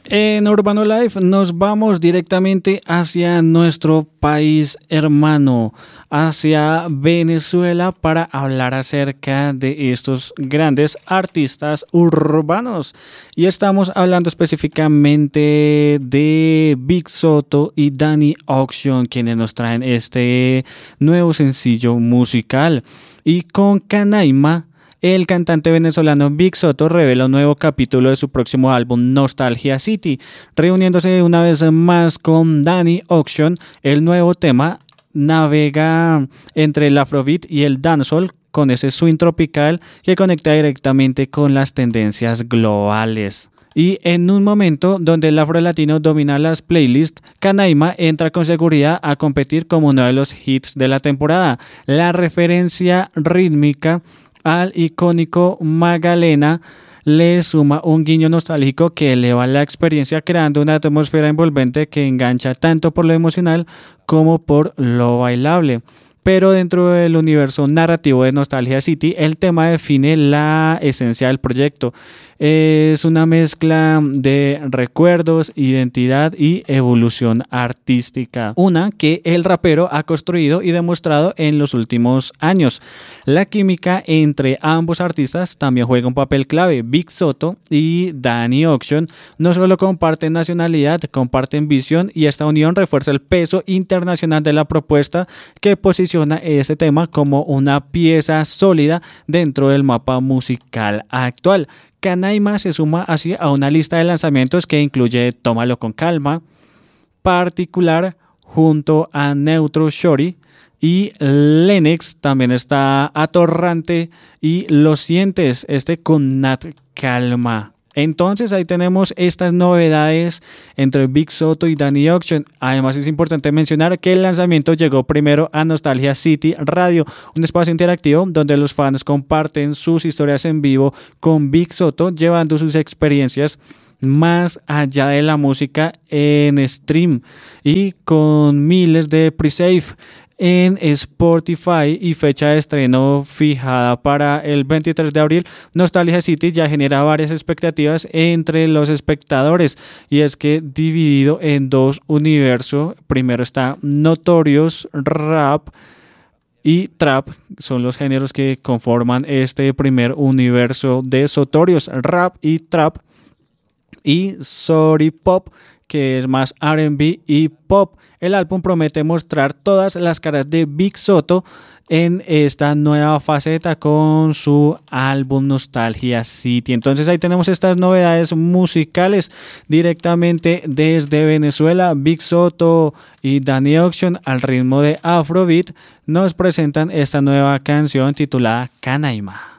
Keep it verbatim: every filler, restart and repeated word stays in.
En Urbano Life nos vamos directamente hacia nuestro país hermano, hacia Venezuela, para hablar acerca de estos grandes artistas urbanos. Y estamos hablando específicamente de Big Soto y Danny Ocean, quienes nos traen este nuevo sencillo musical. Y con Canaima, el cantante venezolano Big Soto revela un nuevo capítulo de su próximo álbum Nostalgia City, reuniéndose una vez más con Danny Ocean. El nuevo tema navega entre el afrobeat y el dancehall, con ese swing tropical que conecta directamente con las tendencias globales. Y en un momento donde el afro latino domina las playlists, Canaima entra con seguridad a competir como uno de los hits de la temporada. La referencia rítmica al icónico Magalena le suma un guiño nostálgico que eleva la experiencia, creando una atmósfera envolvente que engancha tanto por lo emocional como por lo bailable. Pero dentro del universo narrativo de Nostalgia City, el tema define la esencia del proyecto. Es una mezcla de recuerdos, identidad y evolución artística. Una que el rapero ha construido y demostrado en los últimos años. La química entre ambos artistas también juega un papel clave. Big Soto y Danny Ocean no solo comparten nacionalidad, comparten visión, y esta unión refuerza el peso internacional de la propuesta, que posiciona este tema como una pieza sólida dentro del mapa musical actual. Canaima se suma así a una lista de lanzamientos que incluye Tómalo con Calma, Particular junto a Neutro Shorty, y Lennox también está Atorrante y Lo Sientes, este con Nat Calma. Entonces ahí tenemos estas novedades entre Big Soto y Danny Ocean. Además es importante mencionar que el lanzamiento llegó primero a Nostalgia City Radio, un espacio interactivo donde los fans comparten sus historias en vivo con Big Soto, llevando sus experiencias más allá de la música en stream y con miles de pre-save en Spotify y fecha de estreno fijada para el veintitrés de abril. Nostalgia City ya genera varias expectativas entre los espectadores, y es que dividido en dos universos, primero está Notorious Rap y Trap, son los géneros que conforman este primer universo de Sotorios, Rap y Trap, y Sorry Pop, que es más R and B y pop. El álbum promete mostrar todas las caras de Big Soto en esta nueva faceta con su álbum Nostalgia City. Entonces ahí tenemos estas novedades musicales directamente desde Venezuela. Big Soto y Danny Ocean, al ritmo de Afrobeat, nos presentan esta nueva canción titulada Canaima.